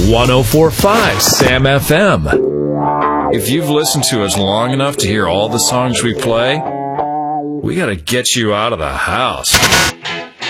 1045 Sam FM. If you've listened to us long enough to hear all the songs we play, we gotta get you out of the house.